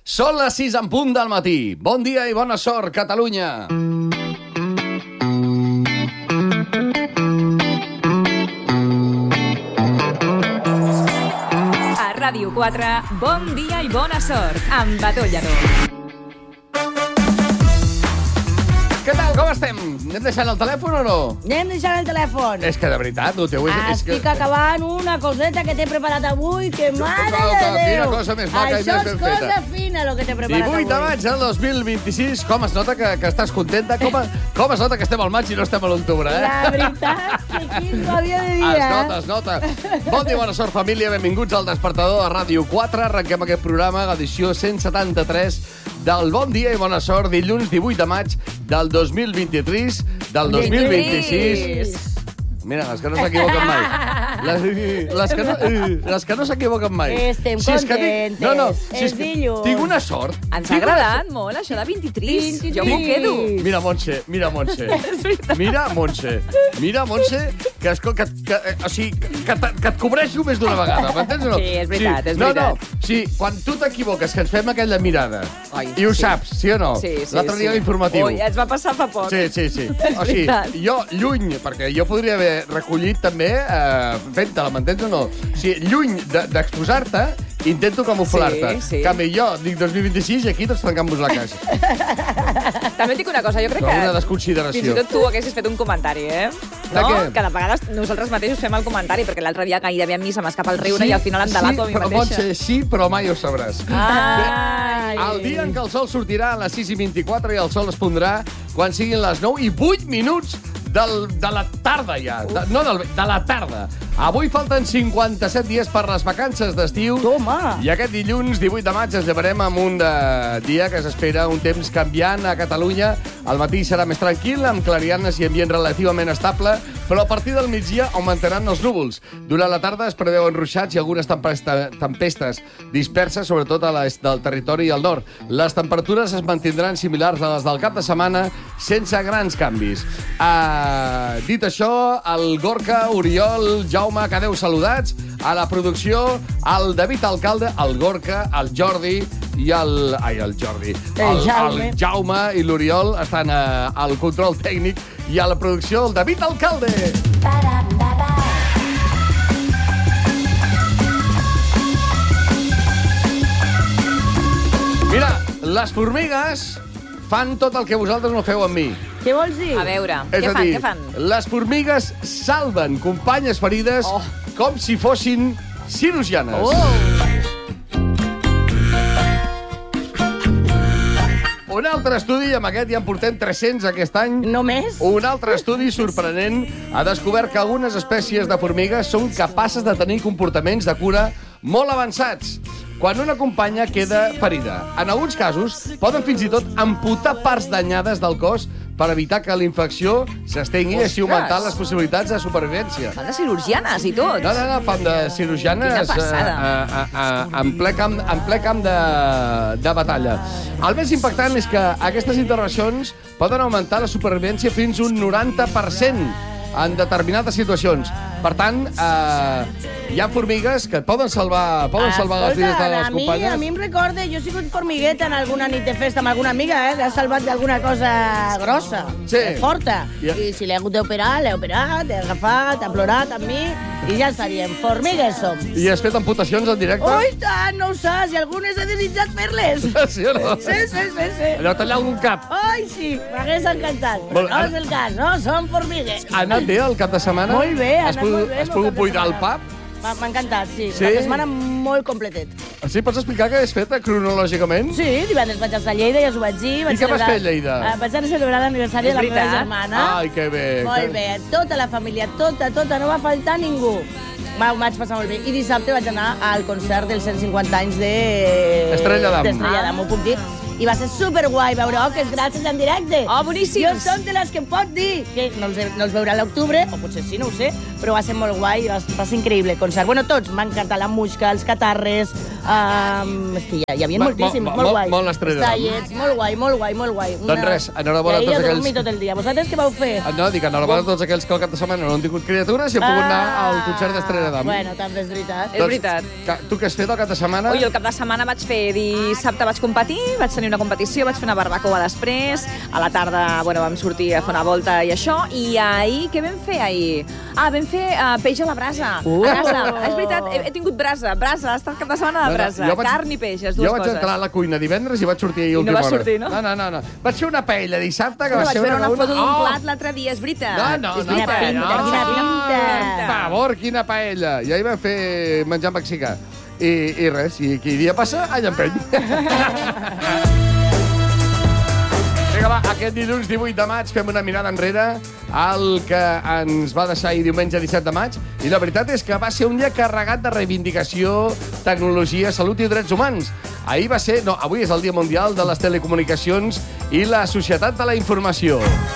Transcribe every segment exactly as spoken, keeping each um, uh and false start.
Són les sis en punt del matí. Bon dia i bona sort, Catalunya. A Ràdio quatre, bon dia i bona sort, amb Bató Lladó. Què tal, com estem? Anem deixant el telèfon o no? Anem deixant el telèfon. És que de veritat, no teu... És, és Estic que... acabant una coseta que t'he preparat avui, que mare de Quina Déu. cosa més maca i Això més ben és cosa feta. fina, el que t'he preparat avui. divuit de maig del dos mil vint-i-sis. Com es nota que, que estàs contenta? Com, com es nota que estem al maig i no estem a l'octubre, eh? La veritat, que qui m'ho havia de dir, Es eh? nota, es nota. Bon dia, bona sort, família. Benvinguts al Despertador a Ràdio quatre. Arrenquem aquest programa, l'edició cent setanta-tres del Bon Dia i Bona Sort, dilluns divuit de maig del dos mil vint-i-tres, del dos mil vint-i-sis. Mira, les que no s'equivoquen mai. Les, les, que no, les que no s'equivoqen mai. Estem Si és que tinc- contentes. No, no, si és És que dilluns. tinc una sort. Ens ha Tinc una agradat molt, això de vint-i-tres. Jo m'ho quedo. Mira, Montse, mira, Montse. Mira, Montse. Mira, Montse, que, escol, que, que, eh, o sigui, que, que, que et cobreixo més d'una vegada, m'entens o no? Sí, és veritat, és no, veritat. No, sí, quan tu t'equivoques, que ens fem aquella mirada, Ai, i ho sí. saps, sí o no? Sí, sí, L'altre dia sí. a l'informatiu. Ui, ens va passar fa poc. Sí, sí, sí. O sigui, veritat. jo, lluny, perquè jo podria haver recollit també eh, fent-te-la, m'entens o no? O sigui, lluny de- d'exposar-te, intento camuflar-te. Sí, sí. En canvi, jo dic dos mil vint-i-sis i aquí tots tancant-vos la casa. També et dic una cosa, jo crec Però que... una desconsideració. Fins i tot tu haguessis fet un comentari, eh? De No? què? Que de vegades nosaltres mateixos fem el comentari, perquè l'altre dia gairebé a mi se m'escapa el riure i al final em delato a mi sí, però, mateixa. Montse, sí, però mai ho sabràs. Ai. El dia en què el sol sortirà a les sis i vint-i-quatre i el sol es pondrà quan siguin les nou i vuit minuts del, de la tarda ja. De, no del, de la tarda. Avui falten cinquanta-set dies per les vacances d'estiu. Toma. I aquest dilluns, divuit de maig, ens llevarem amb un de dia que s'espera un temps canviant a Catalunya. El matí serà més tranquil, amb clarianes i ambient relativament estable, però a partir del migdia augmentaran els núvols. Durant la tarda es preveuen ruixats i algunes tempesta, tempestes disperses, sobretot a l'est del territori i al nord. Les temperatures es mantindran similars a les del cap de setmana, sense grans canvis. Uh, dit això, el Gorka, Oriol, Jaume, que adeu saludats. A la producció, el David Alcalde, el Gorka, el Jordi i el... Ai, el Jordi. El Jaume. el Jaume i l'Oriol estan uh, al control tècnic i a la producció, el David Alcalde. Mira, les formigues fan tot el que vosaltres no feu amb mi. Què vols dir? A veure, És què a fan, dir, què fan? les formigues salven companyes ferides Oh. com si fossin cirurgianes. Oh! Un altre estudi, amb aquest ja en portem tres-cents aquest any, Només? un altre estudi sorprenent ha descobert que algunes espècies de formigues són capaces de tenir comportaments de cura molt avançats quan una companya queda ferida. En alguns casos, poden fins i tot amputar parts danyades del cos per evitar que la infecció s'estengui i així Ostres! augmentar les possibilitats de supervivència. Fan de cirurgianes i tot. No, no, no, fan de cirurgianes Quina passada. eh, eh, eh, en ple camp, en ple camp de, de batalla. El més impactant és que aquestes intervencions poden augmentar la supervivència fins un noranta per cent en determinades situacions. Per tant, eh, hi ha formigues que et poden salvar, poden salvar les vides de les a mi, companyes. a mi em recorda, jo he sigut formigueta en alguna nit de festa amb alguna amiga, eh, que ha salvat d'alguna cosa grossa, Sí. eh, forta. Ja. I si l'he hagut d'operar, l'he operat, l'he agafat, ha plorat amb mi, i ja estaríem. Formigues som. I has fet amputacions en directe? Oh, i tant, no ho saps, i algunes he desitjat fer-les. Sí o no? Sí, sí, sí, sí. Allò tallar algun cap. Ai, sí, m'hagués encantat. Molt- No és el cas, no? Som formigues. Ha anat bé el cap de setmana? Molt bé, ha Has anat pogut, molt bé. Has el pogut cap de buidar el setmana. pap? M'ha m'ha encantat, sí. Sí? Una setmana molt completet. Sí, pots explicar què has fet eh, cronològicament? Sí, divendres vaig estar a Lleida, ja us ho vaig dir. Vaig I què vas celebrar- fer a Lleida? Eh, vaig anar a celebrar l'aniversari És de la meva veritat? germana. Ai, que bé. Molt que... bé, tota la família, tota, tota, no va faltar ningú. Va, ho vaig passar molt bé. I dissabte vaig anar al concert dels cent cinquanta anys de... Estrella d'Am. D'Estrella d'Am, ho puc dir. I va ser superguai veure Oques gràcies en directe. Oh, boníssims. Jo som de les que em pot dir que no els, no els veurà a l'octubre, o potser sí, no ho sé, però va ser molt guai, va, va ser increïble el concert. Bueno, tots, m'ha encantat la música, els catarres, Um, és que hi, hi havia Ma- moltíssims, mo- molt mo- guai. molt estrella d'am. Tallets, molt guai, molt guai, molt guai. Doncs res, enhorabona a I tots ahir a aquells- dormir tot el dia. Vosaltres què vau fer? Ah, no, dic enhorabona a tots aquells que al cap de setmana no han tingut criatures i han pogut anar al concert d'Estrella d'Am. Bueno, també és veritat. És veritat. ca- Tu què has fet al cap de setmana? Ui, el cap de setmana vaig fer dissabte vaig competir, vaig tenir una competició, vaig fer una barbacoa després, a la tarda, bueno, vam sortir a fer una volta i això, i ahir, què vam fer ahir? Ah, vam fer uh, peix a la brasa. Uh. Brasa, és veritat, he, he tingut brasa, brasa, ha estat cap de setmana de No, no, brasa, jo vaig- carn i peix, les dues Jo vaig coses. entrar a la cuina divendres i vaig sortir ahir a I no última vas hora. sortir, no? No, no, no, no. Vaig fer una paella dissabte que No, va vaig ser veure una... una foto d'un Oh! plat l'altre dia, és veritat. No, no, és no, Quina veritat. pinta, no. quina pinta. Per favor, quina paella. I ahir vam fer menjar mexicà. I, i res, i qui dia passa, all empeny. Vinga, va, aquest dilluns divuit de maig fem una mirada enrere al que ens va deixar ahir diumenge disset de maig. I la veritat és que va ser un dia carregat de reivindicació, tecnologia, salut i drets humans. Ahir va ser... No, avui és el Dia Mundial de les Telecomunicacions i la Societat de la Informació.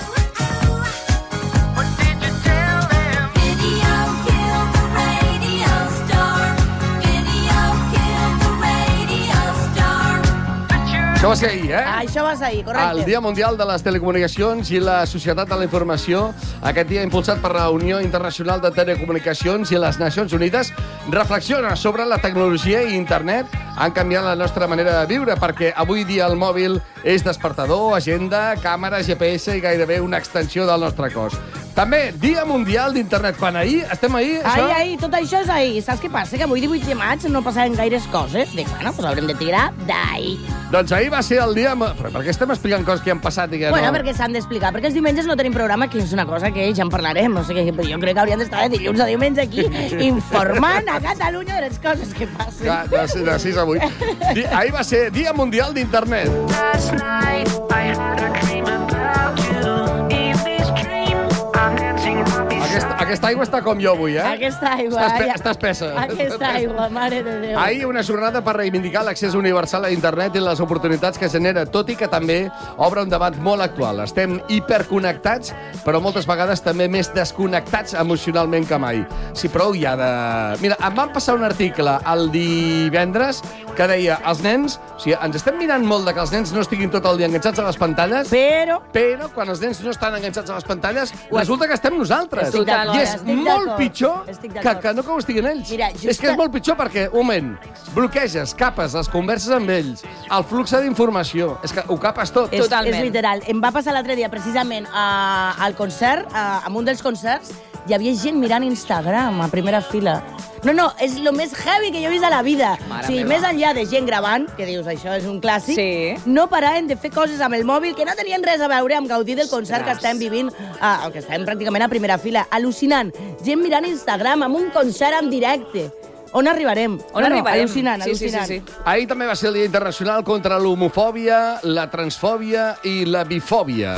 Això va ser ahir, eh? Ah, això vas ahir, correcte. El Dia Mundial de les Telecomunicacions i la Societat de la Informació, aquest dia impulsat per la Unió Internacional de Telecomunicacions i les Nacions Unides, reflexiona sobre la tecnologia i internet han canviat la nostra manera de viure, perquè avui dia el mòbil és despertador, agenda, càmera, G P S i gairebé una extensió del nostre cos. També, Dia Mundial d'Internet. Quan ahir, estem ahir, això? Ahir, ahir, tot això és ahir. Saps què passa? Que avui, divuit de maig, no passaven gaires coses. Dic, bueno, doncs haurem de tirar d'ahir. Doncs ahir va ser el dia... Però per què estem explicant coses que han passat i que Bueno, no? perquè s'han d'explicar. Perquè els diumenges no tenim programa, que és una cosa que ja en parlarem. O sigui, jo crec que hauríem d'estar de dilluns a diumenge aquí informant a Catalunya de les coses que passen. Ja, de, sis- de sis a vuit. Di- Ahir va ser Dia Mundial d'Internet. Last night I had a dream about you. In this dream I'm dancing around beside Aquesta, aquesta aigua està com jo avui, eh? Aquesta aigua... Està, espe ja- està espessa. Aquesta aigua, mare de Déu. Ahir una jornada per reivindicar l'accés universal a internet i les oportunitats que genera, tot i que també obre un debat molt actual. Estem hiperconnectats, però moltes vegades també més desconnectats emocionalment que mai. Si prou hi ha de... Mira, em van passar un article el divendres que deia, els nens... O sigui, ens estem mirant molt de que els nens no estiguin tot el dia enganxats a les pantalles, Però... però quan els nens no estan enganxats a les pantalles, resulta que estem nosaltres. Estic d'acord, I és estic molt d'acord. pitjor Estic que, d'acord. que no que ho estiguin ells. Mira, just És que és que- molt pitjor perquè, un moment, bloqueges, capes les converses amb ells, el flux d'informació, és que ho capes tot. És, Totalment. és literal. Em va passar l'altre dia, precisament, a, al concert, a, a un dels concerts, hi havia gent mirant Instagram a primera fila. No, no, és el més heavy que jo he vist a la vida. Mare o sigui, meva. més enllà de gent gravant, que dius, això és un clàssic, Sí. no paraven de fer coses amb el mòbil que no tenien res a veure amb gaudir del concert que estem vivint, ah, que estem pràcticament a primera fila. Al·lucinant. Gent mirant Instagram amb un concert en directe. On arribarem? On no, no, arribarem? Al·lucinant, Sí, sí, sí, al·lucinant. sí. Ahir també va ser el Dia Internacional contra l'homofòbia, la transfòbia i la bifòbia.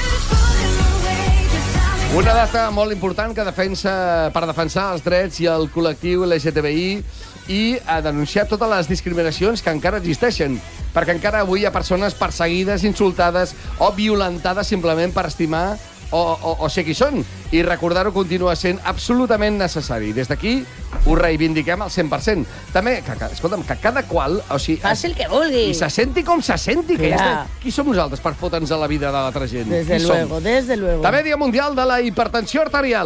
Una data molt important que defensa, per defensar els drets i el col·lectiu L G T B I i a denunciar totes les discriminacions que encara existeixen, perquè encara avui hi ha persones perseguides, insultades o violentades simplement per estimar o, o, o ser qui són. I recordar-ho continua sent absolutament necessari. Des d'aquí ho reivindiquem al cent per cent. També, que, que, escolta'm, que cada qual... O sigui, Faci el que vulgui. I se senti com se senti. Que ja Clar. està. Qui som nosaltres per fotre'ns a la vida de l'altra gent? Desde Qui luego, som? desde luego. També Dia Mundial de la Hipertensió Arterial.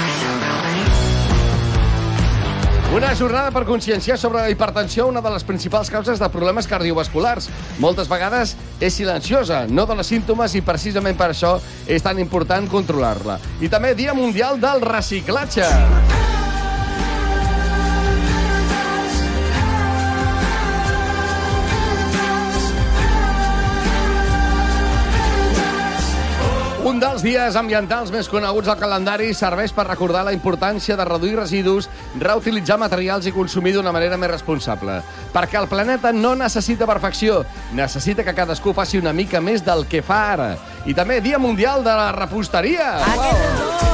Una jornada per conscienciar sobre la hipertensió, una de les principals causes de problemes cardiovasculars. Moltes vegades és silenciosa, no dona símptomes i precisament per això és tan important controlar-la. I també Dia Mundial del Reciclatge. Un dels dies ambientals més coneguts al calendari serveix per recordar la importància de reduir residus, reutilitzar materials i consumir d'una manera més responsable. Perquè el planeta no necessita perfecció, necessita que cadascú faci una mica més del que fa ara. I també Dia Mundial de la Reposteria. Aquest és bo!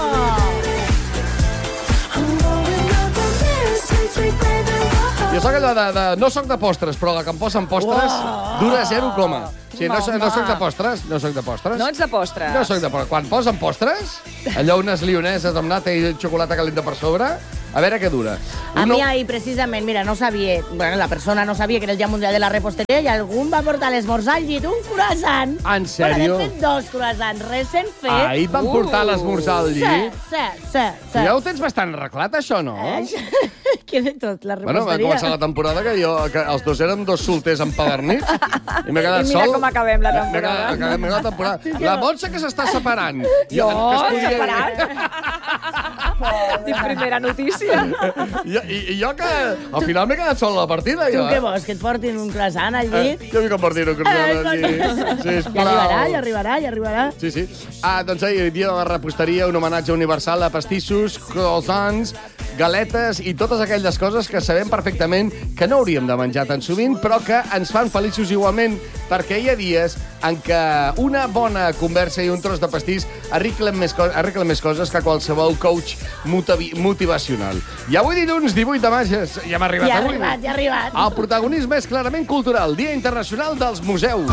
Jo soc allò de, de... No soc de postres, però la que em posen postres Uau! dura zero coma. Sí, no, so- no Mama. soc de postres, no soc de postres. No ets de postres. No soc de postres. Quan posen postres, allò unes lioneses amb nata i xocolata calenta per sobre, A veure què dura. A Uno- mi ahir, precisament, mira, no sabia, bueno, la persona no sabia que era el Dia Mundial de la Reposteria i algú em va portar a l'esmorzar al llit un croissant. En sèrio? Bueno, hem fet dos croissants recent fets. Ahir et van Uh. portar a l'esmorzar al Sí, llit. sí, sí, sí. Ja ho tens bastant arreglat, això, no? Què de tot, la Bueno, va reposteria? començar la temporada que jo, que els dos érem dos solters empadernits i m'he quedat I mira sol. com acabem la M'he temporada. quedat- Acabem la temporada. La Montse que s'està separant. Jo, que es podia- separat? I primera notícia. I, i, I jo que al final m'he quedat sol a la partida. Tu jo, què eh? vols, que et portin un croissant al Eh, llit? jo vinc a partir un croissant al llit. Ja Sisplau. arribarà, ja arribarà, ja arribarà. Sí, sí. Ah, doncs ahir, dia de la reposteria, un homenatge universal a pastissos, croissants, galetes i totes aquelles coses que sabem perfectament que no hauríem de menjar tan sovint, però que ens fan feliços igualment, perquè hi ha dies en què una bona conversa i un tros de pastís arreglen més, co arreglen més coses que qualsevol coach motivi motivacional. I avui dilluns, divuit de maig, ja hem arribat Ja ha avui. arribat, ja ha arribat. El protagonisme és clarament cultural. Dia Internacional dels Museus.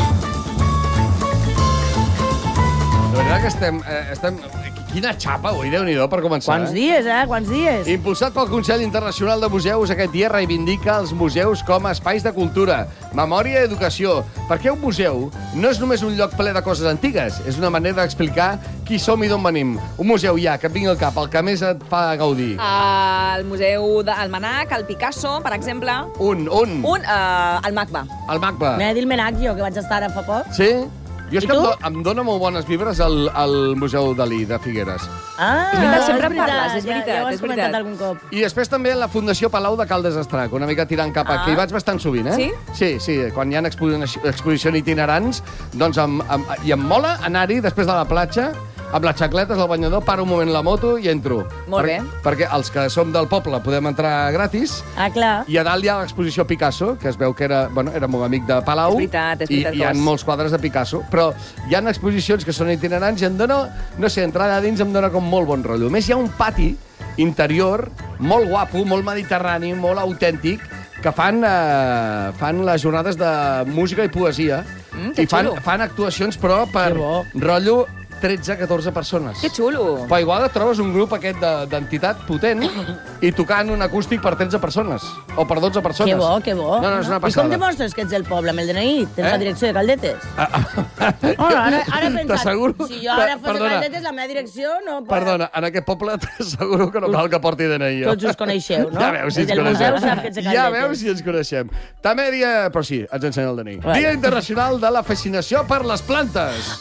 De veritat que estem... Eh, estem... Quina xapa avui, Déu-n'hi-do, per començar. Quants dies, eh? Quants dies? Impulsat pel Consell Internacional de Museus, aquest dia reivindica els museus com a espais de cultura, memòria i educació. Perquè un museu no és només un lloc ple de coses antigues, és una manera d'explicar qui som i d'on venim. Un museu ja, que et vingui al cap, el que més et fa gaudir. Uh, el Museu del Manac, el Picasso, per exemple. Un, un. Un, uh, el MACBA. El MACBA. M'he dit el Menac, jo, que vaig estar ara fa poc. Sí? Jo és I que em, tu? do, em dona molt bones vibres el, el Museu Dalí de Figueres. Ah, És veritat, sempre és en parles, és ja, veritat, ja ho has és comentat veritat. algun cop. I després també la Fundació Palau de Caldes d'Estrac, una mica tirant cap a... Ah. Que hi vaig bastant sovint, eh? Sí? Sí, sí, quan hi ha exposicions exposicions itinerants, doncs em, em, i em mola anar-hi després de la platja, amb les xacletes al banyador, paro un moment la moto i entro. Molt bé. Perquè els que som del poble podem entrar gratis, Ah, clar. i a dalt hi ha l'exposició Picasso, que es veu que era, bueno, era molt amic de Palau. És veritat, és veritat I que hi ha ho és. molts quadres de Picasso. Però hi ha exposicions que són itinerants i em dona, no sé, entrar allà dins em dona com molt bon rotllo. A més, hi ha un pati interior molt guapo, molt mediterrani, molt autèntic, que fan, eh, fan les jornades de música i poesia. Mm, que I fan, xulo. fan actuacions, però, per Que bo. rotllo tretze catorze persones. Que xulo. Però igual et trobes un grup aquest de- d'entitat potent i tocant un acústic per tretze persones. O per dotze persones. Que bo, que bo. No, no, és una I com passada. demostres que ets del poble amb el D N I? Tens Eh? la direcció de Caldetes? Ah, ah, Oh, ara, ara he pensat, T'asseguro... si jo ara Per- fos de perdona, Caldetes, la meva direcció no... Perdona, en aquest poble t'asseguro que no cal que porti D N I. jo. Tots us coneixeu, no? Ja veus si El ens del museu coneixem. sap que ets de Ja Caldetes. veus si ens coneixem. També dia... Però sí, ens ensenya el D N I. Bueno. Dia Internacional de la Fascinació per les Plantes.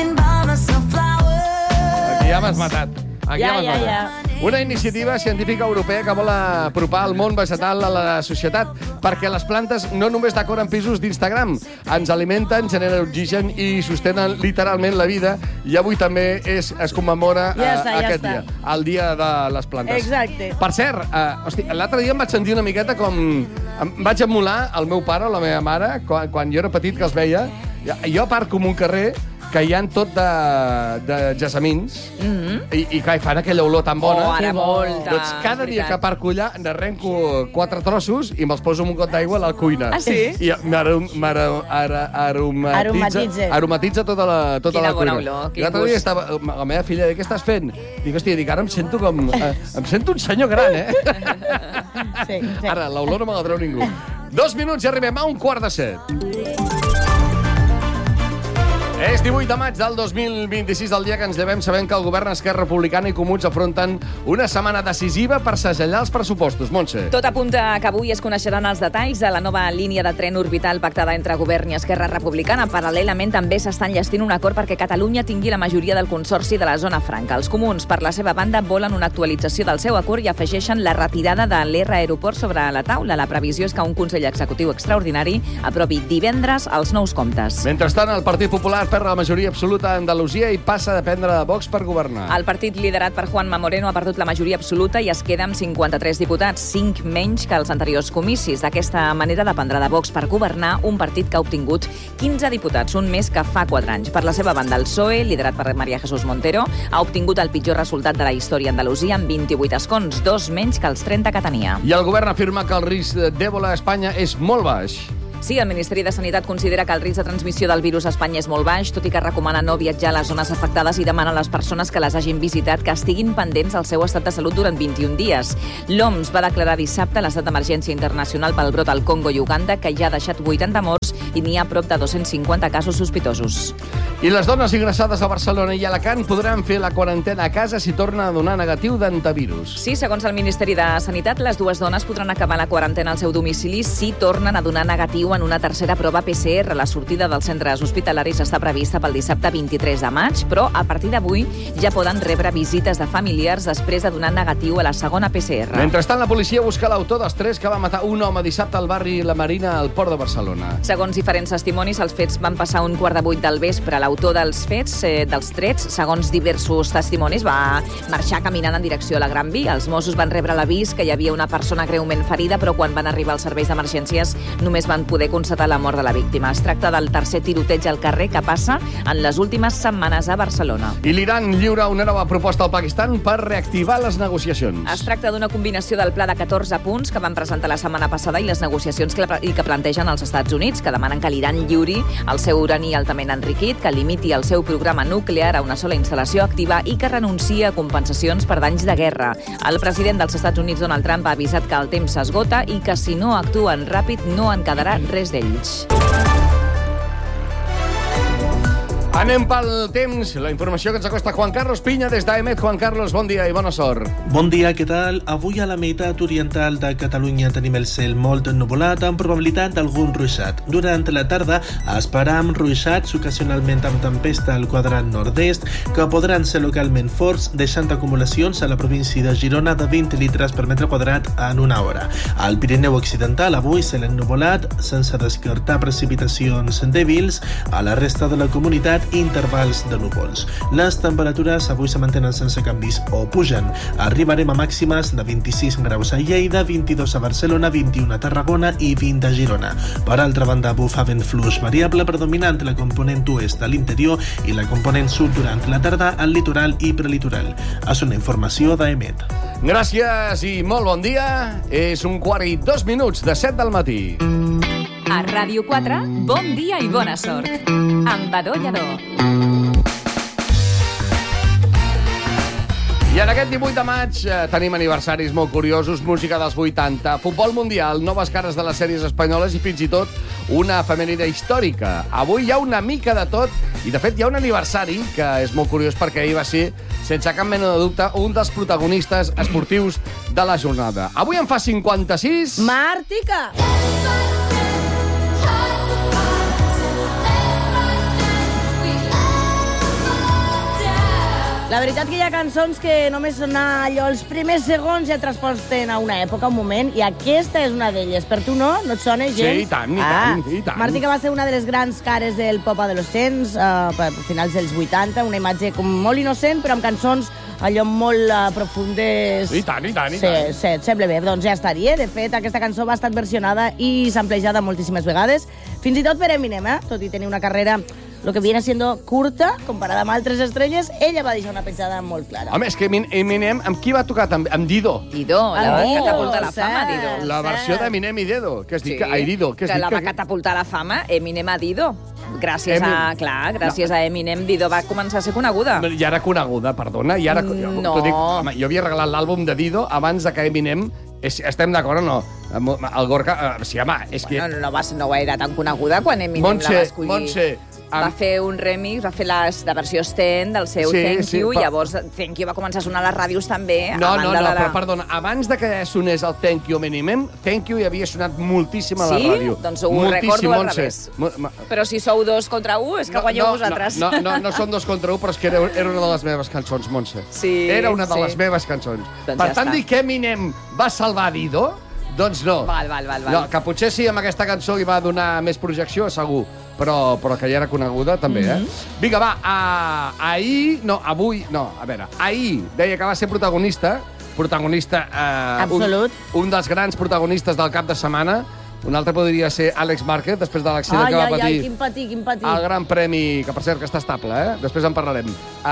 Aquí ja m'has matat. Aquí Ja, m'has ja, matat. ja. Una iniciativa científica europea que vol apropar el món vegetal a la societat, perquè les plantes no només decoren pisos d'Instagram, ens alimenten, generen oxigen i sostenen literalment la vida, i avui també és, es commemora Ja eh, està, ja aquest està. dia, el dia de les plantes. Exacte. Per cert, eh, hosti, l'altre dia em vaig sentir una miqueta com... Em vaig emular el meu pare o la meva mare, quan, quan jo era petit, que els veia. Jo a part com un carrer que hi ha tot de, de gessamins, mm -hmm. i, i clar, fan aquella olor tan bona. Oh, ara Que bo. molta. Doncs cada és dia veritat. que aparco allà n'arrenco quatre trossos i me'ls poso amb un got d'aigua a la cuina. Ah, sí? I m'arom- m'ara- ara- aromatitza, Aromatitza. aromatitza tota la, tota Quina la cuina. bona olor, I quin l'altre gust. dia estava, la meva filla, què estàs fent? Dic, hòstia, dic, ara em sento com... Eh, em sento un senyor gran, eh? Sí, sí. Ara, l'olor no me la treu ningú. Dos minuts i arribem a un quart de set. És divuit de maig del dos mil vint-i-sis, el dia que ens llevem sabent que el govern Esquerra Republicana i Comuns afronten una setmana decisiva per segellar els pressupostos. Montse. Tot apunta que avui es coneixeran els detalls de la nova línia de tren orbital pactada entre Govern i Esquerra Republicana. Paral·lelament, també s'està enllestint un acord perquè Catalunya tingui la majoria del consorci de la zona franca. Els comuns, per la seva banda, volen una actualització del seu acord i afegeixen la retirada de l'R Aeroport sobre la taula. La previsió és que un Consell Executiu extraordinari aprovi divendres els nous comptes. Mentrestant, el Partit Popular perd la majoria absoluta a Andalusia i passa a dependre de Vox per governar. El partit liderat per Juanma Moreno ha perdut la majoria absoluta i es queda amb cinquanta-tres diputats, cinc menys que els anteriors comicis. D'aquesta manera dependrà de Vox per governar un partit que ha obtingut quinze diputats, un més que fa quatre anys. Per la seva banda, el P S O E, liderat per María Jesús Montero, ha obtingut el pitjor resultat de la història a Andalusia amb vint-i-vuit escons, dos menys que els trenta que tenia. I el govern afirma que el risc d'èbola a Espanya és molt baix. Sí, el Ministeri de Sanitat considera que el risc de transmissió del virus a Espanya és molt baix, tot i que recomana no viatjar a les zones afectades i demana a les persones que les hagin visitat que estiguin pendents del seu estat de salut durant vint-i-un dies. L'O M S va declarar dissabte l'estat d'emergència internacional pel brot al Congo i Uganda, que ja ha deixat vuitanta morts i n'hi ha prop de dos-cents cinquanta casos sospitosos. I les dones ingressades a Barcelona i Alacant podran fer la quarantena a casa si torna a donar negatiu d'antivirus. Sí, segons el Ministeri de Sanitat, les dues dones podran acabar la quarantena al seu domicili si tornen a donar negatiu en una tercera prova P C R. La sortida dels centres hospitalaris està prevista pel dissabte vint-i-tres de maig, però a partir d'avui ja poden rebre visites de familiars després de donar negatiu a la segona P C R. Mentrestant, la policia busca l'autor dels tres que va matar un home dissabte al barri La Marina al Port de Barcelona. Segons diferents testimonis, els fets van passar un quart de vuit del vespre. L'autor dels fets, eh, dels trets, segons diversos testimonis, va marxar caminant en direcció a la Gran Via. Els Mossos van rebre l'avís que hi havia una persona greument ferida, però quan van arribar als serveis d'emergències només van poder constatar la mort de la víctima. Es tracta del tercer tiroteig al carrer que passa en les últimes setmanes a Barcelona. I l'Iran lliura una nova proposta al Pakistan per reactivar les negociacions. Es tracta d'una combinació del pla de catorze punts que van presentar la setmana passada i les negociacions que, i que plantegen els Estats Units, que demanen que l'Iran lliuri el seu urani altament enriquit, que limiti el seu programa nuclear a una sola instal·lació activa i que renuncia a compensacions per danys de guerra. El president dels Estats Units, Donald Trump, ha avisat que el temps s'esgota i que si no actuen ràpid no en quedarà res d'ells. Anem pel temps. La informació que ens acosta Juan Carlos Piña des d'Aemet. Juan Carlos, bon dia i bona sort. Bon dia, què tal? Avui a la meitat oriental de Catalunya tenim el cel molt ennuvolat amb probabilitat d'algun ruixat. Durant la tarda esperam ruixats ocasionalment amb tempesta al quadrant nord-est que podran ser localment forts, deixant acumulacions a la província de Girona de vint litres per metre quadrat en una hora. Al Pirineu Occidental avui cel ennuvolat sense descartar precipitacions dèbils. A la resta de la comunitat intervals de núvols. Les temperatures avui se mantenen sense canvis o pugen. Arribarem a màximes de vint-i-sis graus a Lleida, vint-i-dos a Barcelona, vint-i-un a Tarragona i vint a Girona. Per altra banda, bufa vent fluix variable predominant la component oest a l'interior i la component sud durant la tarda al litoral i prelitoral. És una informació d'Aemet. Gràcies i molt bon dia. És un quart i dos minuts de set del matí. A Ràdio quatre, bon dia i bona sort. Amb Badó Lladó. I en aquest divuit de maig eh, tenim aniversaris molt curiosos, música dels vuitanta, futbol mundial, noves cares de les sèries espanyoles i fins i tot una efemèride històrica. Avui hi ha una mica de tot i, de fet, hi ha un aniversari que és molt curiós perquè ahir va ser, sense cap mena de dubte, un dels protagonistes esportius de la jornada. Avui en fa cinquanta-sis... Martica! La veritat que hi ha cançons que només sonar allò els primers segons ja transporten a una època, un moment, i aquesta és una d'elles. Per tu no? No et sona gens? Sí, i tant, i tant, i tant. Martica va ser una de les grans cares del pop adolescents, uh, a finals dels vuitanta, una imatge com molt innocent, però amb cançons allò molt uh, profundes. I tant, i tant, i sí, tant. Sí, et sembla bé. Doncs ja estaria. De fet, aquesta cançó va estar versionada i samplejada moltíssimes vegades, fins i tot per Eminem, eh? Tot i tenir una carrera lo que viene siendo curta, comparada amb altres estrelles, ella va deixar una petjada molt clara. Home, és que Eminem, amb qui va tocar també? Amb Dido. Dido, la Ah, va Dido, catapultar a la cert. fama, Dido. La versió cert. d'Eminem i Dido. Què has dit? Sí, Que, ai, Dido. Què has que dit? la va catapultar a la fama Eminem a Dido. Gràcies Eminem. a, clar, gràcies no. a Eminem, Dido va començar a ser coneguda. Ja era coneguda, perdona. Ja era... No. T'ho dic, home, jo havia regalat l'àlbum de Dido abans de que Eminem... És, estem d'acord o no? El Gorka... Sí, home, és que... Bueno, no, va, no era tan coneguda quan Eminem Montse, la va escollir. Montse, Va fer un remix, va fer les, la versió Sten del seu Sí, Thank sí, You, però- i llavors Thank You va començar a sonar a les ràdios també. No, a no, banda no, de la... però perdona, abans de que sonés el Thank You Eminem, Thank You ja havia sonat moltíssim a la Sí? ràdio. Doncs ho Moltíssim, recordo al Montse. revés. Mo- ma- Però si sou dos contra un, és que guanyeu no, vosaltres. No, no, no, no som dos contra un, però és que era, era una de les meves cançons, Montse. Sí, Era una de sí. les meves cançons. Doncs per ja tant, està. dir que Eminem va salvar Dido, doncs no. Val, val, val, val. No, que potser sí, amb aquesta cançó hi va donar més projecció, segur, però, però que ja era coneguda, també, eh? Mhm. Vinga, va, a, ahir... No, avui... No, a veure, ahir deia que va ser protagonista, protagonista... Eh, Absolut. Un, un dels grans protagonistes del cap de setmana. Un altre podria ser Àlex Márquez, després de l'accident Ai, que va ai, ai, patir quin patir, quin patir. el Gran Premi, que per cert que està estable, eh? Després en parlarem.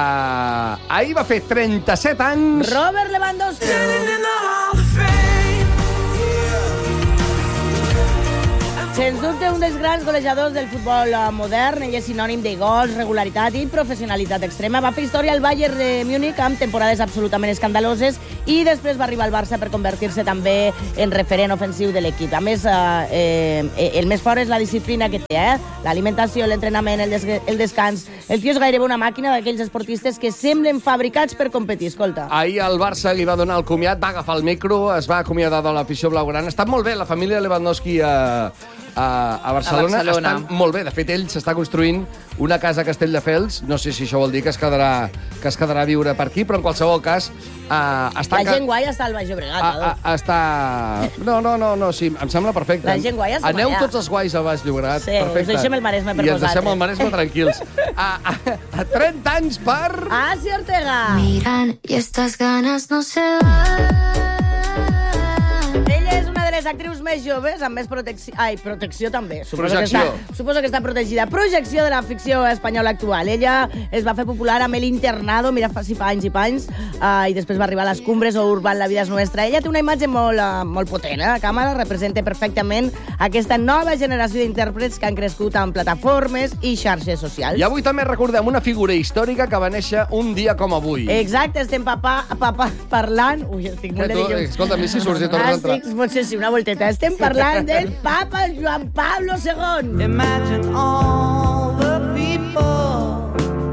Uh, ahir va fer trenta-set anys... Robert Lewandowski. Sens dubte, un dels grans golejadors del futbol eh, modern. Ell és sinònim de gols, regularitat i professionalitat extrema. Va fer història al Bayern de Múnich amb temporades absolutament escandaloses i després va arribar al Barça per convertir-se també en referent ofensiu de l'equip. A més, eh, eh, el més fort és la disciplina que té, eh? L'alimentació, l'entrenament, el, des el descans. El tio és gairebé una màquina d'aquells esportistes que semblen fabricats per competir. Escolta. Ahir el Barça li va donar el comiat, va agafar el micro, es va acomiadar de l'afició blaugrana. Està molt bé, la família Lewandowski a, a, a Barcelona. A Barcelona. Estan molt bé. De fet, ell s'està construint una casa a Castelldefels. No sé si això vol dir que es quedarà, que es quedarà a viure per aquí, però en qualsevol cas... Uh, està la gent guai està al Baix Llobregat. A, a, està... No, no, no, no, sí, em sembla perfecte. La gent guai està Aneu allà. tots els guais a Baix Llobregat. Sí, perfecte. us deixem el Maresme per I ens vosaltres. deixem el Maresme tranquils. A, a, a trenta anys per... Asi Ortega! Miran y estas ganas no se van. Ella és una de les actrius més joves amb més protecció... Ai, protecció també. Suposo Projecció. Que està, suposo que està protegida. Projecció de la ficció espanyola actual. Ella es va fer popular amb El Internado, mira, fa sí, panys i panys, uh, i després va arribar a Les Cumbres o Urban, La vida és nuestra. Ella té una imatge molt, uh, molt potent, eh? La càmera representa perfectament aquesta nova generació d'intèrprets que han crescut en plataformes i xarxes socials. I avui també recordem una figura històrica que va néixer un dia com avui. Exacte, estem papà, papà parlant... Ui, estic molt Que tu, nerviós. escolta, a mi si surts i tornes a entrar. Estic, potser sí, una volteta. Estem parlant del papa Joan Pablo segon. Imagine all the people.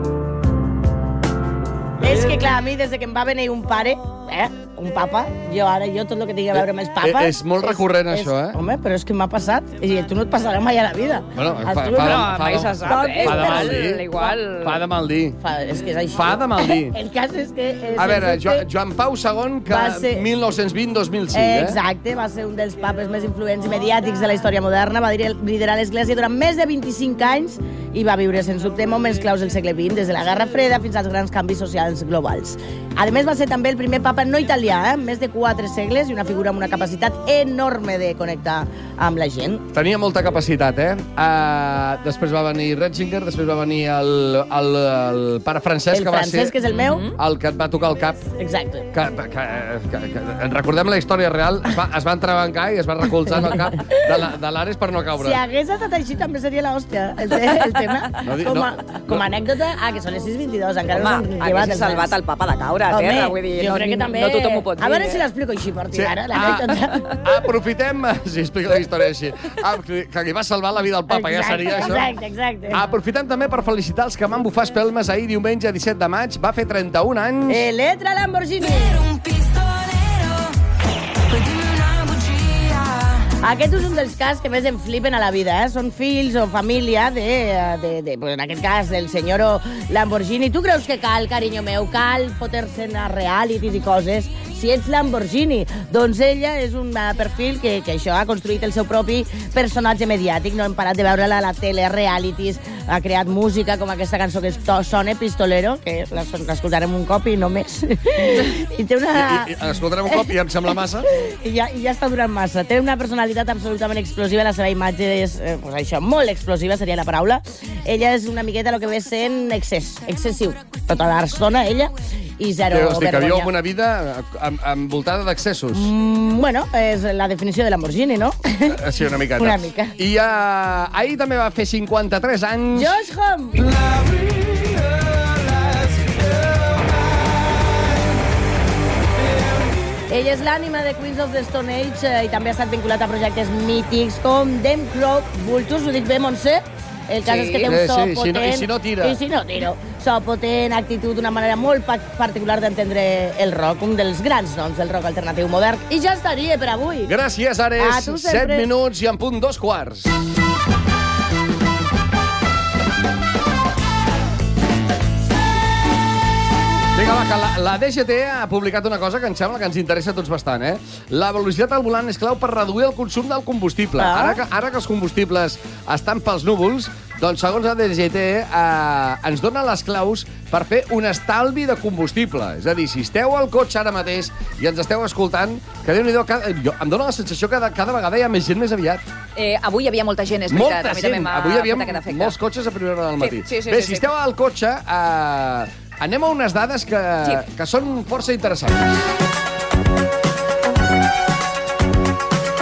És que, clar, a mi, des de que em va venir un pare, eh, un papa, jo ara, jo tot el que tingui a veure amb els papes... Eh, és molt recurrent, això, eh? Home, però és que m'ha passat, i tu no et passarà mai a la vida. Bueno, A fa, tu fa, no. fa, mai fa, se sap, eh? fa de mal Igual, dir. igual. Fa de mal dir. Fa, és que és així. Fa de mal dir. El cas és que... Eh, A veure, sens jo, dubte, Joan Pau segon, que Va ser- mil nou-cents vint a dos mil cinc, eh? Exacte, va ser un dels papes més influents i mediàtics de la història moderna, va dir- liderar l'Església durant més de vint-i-cinc anys i va viure, sens dubte, moments claus del segle vint, des de la Guerra Freda fins als grans canvis socials globals. A més, va ser també el primer papa no italià, eh? Més de quatre segles i una figura amb una capacitat enorme de connectar amb la gent. Tenia molta capacitat, eh? Uh, després va venir Ratzinger, després va venir el, el, el pare Francesc, El que va francès, ser que és el meu. el que et va tocar el cap. Exacte. Que, que, que, que, en recordem la història real, es va, es va entrebancar i es va recolzar en el cap de la- de l'Ares per no caure. Si hagués estat així, també seria l'hòstia, el, te- el tema. No di- com, a, no, com no. a anècdota, ah, que són les sis vint-i-dos, encara no Home, s'han llevat hagués els salvat nens. el papa de caure a Home, terra, vull dir, jo no, crec que també... no tothom ho pot dir. A veure eh? si l'explico així per Sí. tirar, eh, Ah, l'anècdota. aprofitem, si explica la història així, ah, que, que li va salvar la vida al papa, ja seria això. Exacte, exacte. Aprofitem també per felicitar els que van bufar espelmes ahir, diumenge disset de maig, va fer trenta-un anys. Eletra Lamborghini. Un pistolero, pues dime una bugia. Aquest és un dels casos que més em flipen a la vida, eh? Són fills o família de, de, de pues en aquest cas, del senyor Lamborghini. Tu creus que cal, carinyo meu, cal fotre-se a realities i coses? Si ets Lamborghini, doncs ella és un uh, perfil que, que això ha construït el seu propi personatge mediàtic. No hem parat de veure-la a la tele, realities, ha creat música com aquesta cançó que es to, sona Pistolero, que l'escoltarem un cop i no més. I té una... I, i, escoltarem un cop i em sembla massa. I ja, i ja està durant massa. Té una personalitat absolutament explosiva, la seva imatge és, eh, pues això, molt explosiva, seria la paraula. Ella és una miqueta el que ve sent excés, excessiu. Tota l'estona, ella, i zero Que, hosti, que viu vergonya. amb una vida em- envoltada d'accessos. Mm, bueno, és la definició de Lamborghini, no? Eh, Sí, una miqueta. Una mica. I uh, ahir també va fer cinquanta-tres anys. Josh Homme. Ell és l'ànima de Queens of the Stone Age eh, i també ha estat vinculat a projectes mítics com Dem Crow Vultures, ho dic bé, Montse? El cas Sí. és que té un Sí, so sí, si potent... no- i si no tira. I si no tiro. So potent, actitud, una manera molt pa- particular d'entendre el rock, un dels grans noms del rock alternatiu modern. I ja estaria per avui. Gràcies, A Ares. tu Set sempre. minuts i en punt dos quarts. Vinga, va, que la, la D G T ha publicat una cosa que em sembla que ens interessa a tots bastant, eh? La velocitat al volant és clau per reduir el consum del combustible. Ah. Ara que, ara que els combustibles estan pels núvols, doncs, segons la D G T, eh, ens dona les claus per fer un estalvi de combustible. És a dir, si esteu al cotxe ara mateix i ens esteu escoltant, que Déu-n'hi-do, cada, jo, em dóna la sensació que cada, cada vegada hi ha més gent més aviat. Eh, avui hi havia molta gent, és veritat. Molta a mi també gent. m'ha Avui hi havia fet aquest efecte. molts cotxes a primera hora del matí. Sí, sí, sí, Bé, sí, si sí. esteu al cotxe, eh, anem a unes dades que, Sí. que són força interessants. A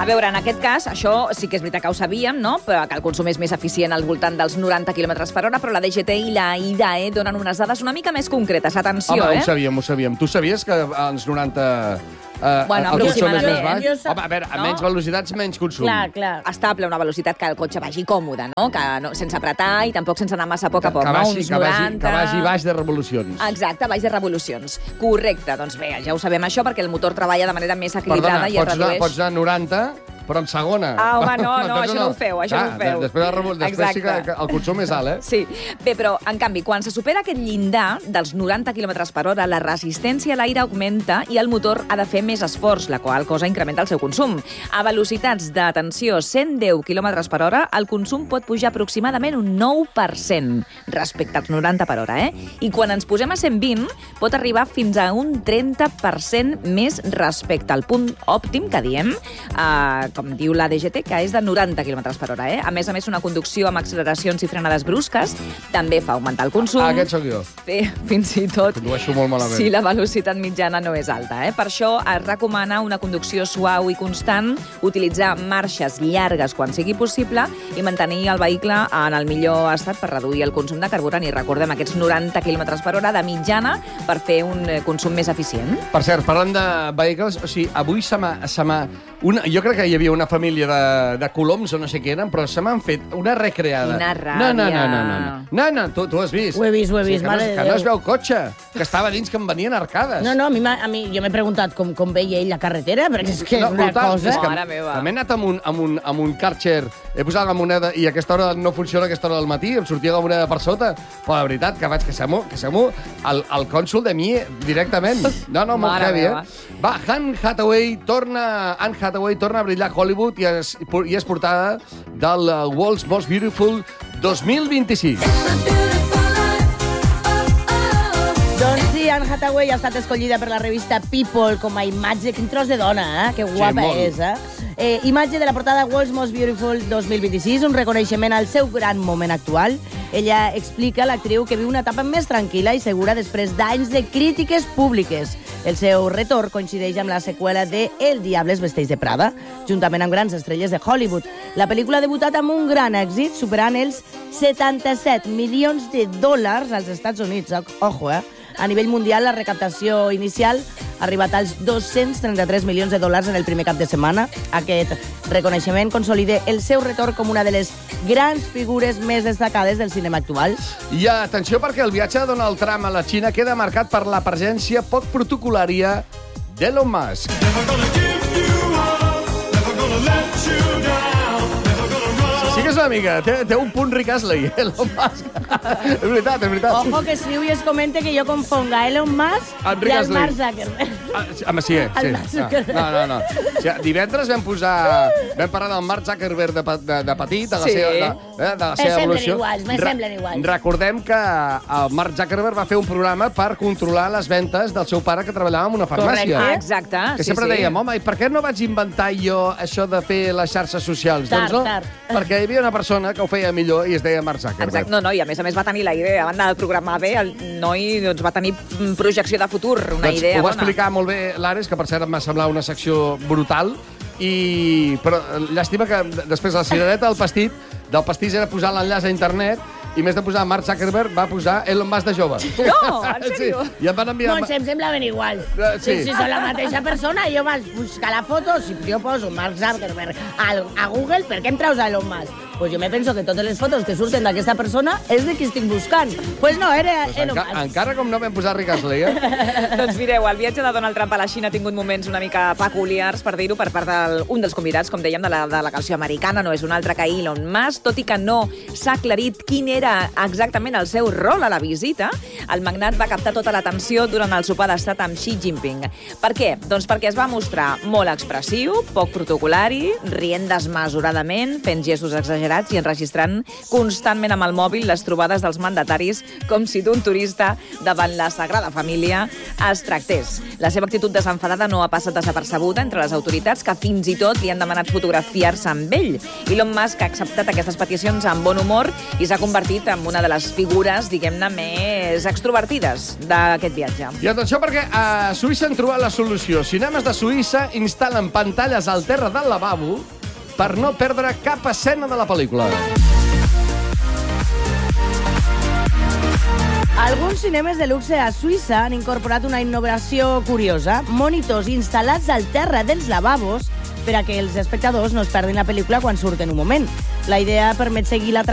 veure, en aquest cas, això sí que és veritat que ho sabíem, no? Però que el consum és més eficient al voltant dels noranta quilòmetres per hora, però la D G T i la I D A E donen unes dades una mica més concretes. Atenció, Home, eh? ho sabíem, ho sabíem. Tu sabies que als noranta... Uh, Bueno, el consum és més aproximadament. baix? Home, a veure, a No? menys velocitats, menys consum. Clar, clar. Estable, una velocitat que el cotxe vagi còmode, no? Que no, sense apretar i tampoc sense anar massa a poc a poc, que, no? vagi, Uns que, vagi, noranta... que vagi baix de revolucions. Exacte, baix de revolucions. Correcte, doncs bé, ja ho sabem això perquè el motor treballa de manera més Perdona, equilibrada i es pots anar, redueix... pots anar a noranta, però en segona. Ah, home, no, no, Doncs això no ho feu, això Clar, no ho feu. de- Després, de revol... després sí que, Exacte. que el consum és alt, eh? Sí. Bé, però, en canvi, quan se supera aquest llindar dels noranta quilòmetres per hora, la resistència a l'aire augmenta i el motor ha de fer més esforç, la qual cosa incrementa el seu consum. A velocitats d'atenció cent deu quilòmetres per hora, el consum pot pujar aproximadament un nou per cent respecte als noranta per hora, eh? I quan ens posem a cent vint, pot arribar fins a un trenta per cent més respecte al punt òptim que diem, eh, com diu la D G T, que és de noranta quilòmetres per hora, eh? A més a més, una conducció amb acceleracions i frenades brusques també fa augmentar el consum. Ah, aquest sóc jo. Sí, fins i tot Condueixo molt malament. si la velocitat mitjana no és alta. Eh? Per això es recomana una conducció suau i constant, utilitzar marxes llargues quan sigui possible i mantenir el vehicle en el millor estat per reduir el consum de carburant. I recordem aquests noranta quilòmetres per hora de mitjana per fer un eh, consum més eficient. Per cert, parlant de vehicles, o sigui, avui se m'ha... se m'ha- Una, jo crec que hi havia una família de, de coloms o no sé què eren, però se m'han fet una recreada. Quina ràbia. No, no, no, no, no. No, no, tu, tu ho has vist. Ho he vist, ho he vist, que, mare no, de que no es Déu. veu cotxe, que estava dins que em venien arcades. No, no, a mi, m'ha- a mi jo m'he preguntat com, com veia ell la carretera, perquè és que és una brutal. cosa... És que, Mare meva. que m'he anat amb un, amb, un, amb un Karcher, he posat la moneda i a aquesta hora no funciona, a aquesta hora del matí, em sortia la moneda per sota. Però la veritat, que vaig que se m'ho, que se m'ho, el, el cònsul de mi directament. No, no, molt Mare heavy, meva. eh? Va, Anne Hathaway torna, Anne Hathaway torna a brillar a Hollywood i és, i és portada del uh, World's Most Beautiful dos mil vint-i-sis. Doncs sí, Anne Hathaway ha estat escollida per la revista People com a imatge... Quin tros de dona, eh? Que guapa molt. és, eh? eh? Imatge de la portada World's Most Beautiful dos mil vint-i-sis, un reconeixement al seu gran moment actual. Ella explica, l'actriu, que viu una etapa més tranquil·la i segura després d'anys de crítiques públiques. El seu retorn coincideix amb la seqüela de El diable es vesteix de Prada, juntament amb grans estrelles de Hollywood. La pel·lícula ha debutat amb un gran èxit, superant els setanta-set milions de dòlars als Estats Units. Ojo, eh? A nivell mundial, la recaptació inicial ha arribat als dos-cents trenta-tres milions de dòlars en el primer cap de setmana. Aquest reconeixement consolida el seu retorn com una de les grans figures més destacades del cinema actual. I atenció perquè el viatge de Donald Trump a la Xina queda marcat per la presència poc protocolària d'Elon Musk. Sí que és una mica, té, té un punt Rick Astley, Elon Musk. És veritat, és veritat. Ojo que escriu i es comenta que jo confonga Elon Musk Enric i el Astley. Mark Zuckerberg. Ah, sí, home, sí, eh, El sí. Mark Zuckerberg. No, no, no. O sigui, divendres vam posar... Vam parlar del Mark Zuckerberg de, pe- de, de petit, de la Sí. seva, de, eh, de la Me seva semblen evolució. iguals, me Re- semblen iguals. Recordem que el Mark Zuckerberg va fer un programa per controlar les ventes del seu pare que treballava en una farmàcia. Ah, exacte. Que sí, sempre sí. dèiem, home, i per què no vaig inventar jo això de fer les xarxes socials? Tard, doncs no, tard. perquè hi havia una persona que ho feia millor i es deia Mark Zuckerberg. Exacte, no, no, i a més a més va tenir la idea, a banda de programar bé, el noi doncs, va tenir mm, projecció de futur, una doncs idea ho va bona. explicar molt bé l'Ares, que per cert em va semblar una secció brutal, i però eh, llàstima que d- després la cirereta del pastit, del pastís era posar l'enllaç a internet, i més de posar Mark Zuckerberg va posar Elon Musk de jove. No, en sèrio? Sí, i em van enviar... Doncs em semblaven igual. Eh, sí. Sí, sí, són la mateixa persona. Jo vaig buscar la foto, si jo poso Mark Zuckerberg al, a Google, per què em traus a Elon Musk? Pues jo me penso que totes les fotos que surten d'aquesta persona és de qui estic buscant. Pues no, era Pues Elon enca Musk. encara com no vam posar Rick Astley, eh? Doncs mireu, el viatge de Donald Trump a la Xina ha tingut moments una mica peculiars, per dir-ho, per part d'un dels convidats, com dèiem, de la delegació americana, no és un altre que Elon Musk, tot i que no s'ha aclarit quin era exactament el seu rol a la visita, el magnat va captar tota l'atenció durant el sopar d'estat amb Xi Jinping. Per què? Doncs perquè es va mostrar molt expressiu, poc protocolari, rient desmesuradament, fent gestos exagerats exagerats i enregistrant constantment amb el mòbil les trobades dels mandataris com si d'un turista davant la Sagrada Família es tractés. La seva actitud desenfadada no ha passat desapercebuda entre les autoritats, que fins i tot li han demanat fotografiar-se amb ell. Elon Musk ha acceptat aquestes peticions amb bon humor i s'ha convertit en una de les figures, diguem-ne, més extrovertides d'aquest viatge. I atenció, perquè a Suïssa han trobat la solució. Cinemes de Suïssa instal·len pantalles al terra del lavabo per no perdre cap escena de la pel·lícula. Alguns cinemes de luxe a Suïssa han incorporat una innovació curiosa: monitors instal·lats al terra dels lavabos per a que els espectadors no es perdin la pel·lícula quan surten un moment. La idea permet seguir la